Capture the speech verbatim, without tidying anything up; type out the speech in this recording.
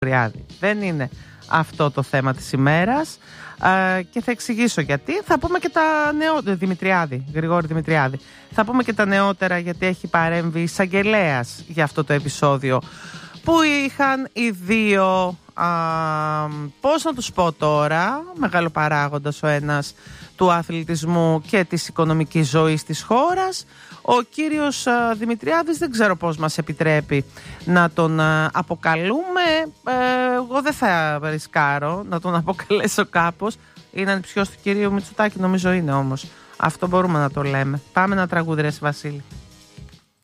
Δημητριάδη. Δεν είναι αυτό το θέμα της ημέρας ε, και θα εξηγήσω γιατί. Θα πούμε και τα νεότερα. Δημητριάδη, Γρηγόρη Δημητριάδη. Θα πούμε και τα νεότερα γιατί έχει παρέμβει εισαγγελέας για αυτό το επεισόδιο που είχαν οι δύο, α, πώς να τους πω τώρα, μεγαλοπαράγοντας ο ένας του αθλητισμού και της οικονομικής ζωής της χώρας. Ο κύριος α, Δημητριάδης δεν ξέρω πώς μας επιτρέπει να τον α, αποκαλούμε. Ε, εγώ δεν θα ρισκάρω να τον αποκαλέσω κάπως. Είναι ανιψιός του κυρίου Μητσοτάκη, νομίζω είναι όμως. Αυτό μπορούμε να το λέμε. Πάμε ένα τραγούδι, ρε Βασίλη.